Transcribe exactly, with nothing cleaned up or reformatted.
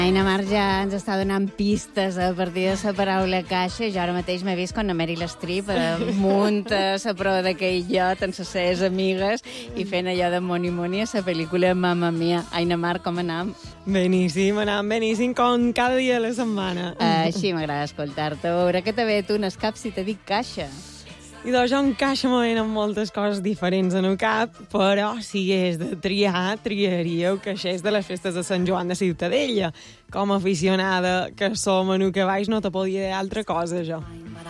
Aina Mar ja ens està donant pistes a partir de la paraula caixa. Jo ara mateix m'he vist con la Meryl Streep amunt a la prova d'aquell llot amb les seves amigues i fent allò de Moni Moni a la pel·lícula Mamma Mia. Aina Mar, com anam? Beníssim, anam beníssim com cada dia de la setmana. Així m'agrada escoltar-te. A veure què te ve tu en el cap si te dic caixa. I doncs jo en caixa me venen moltes coses diferents en el cap, però si és de triar, triaria el caixers de les festes de Sant Joan de Ciutadella. Com a aficionada que som en el que baix no te podia dir altra cosa, jo.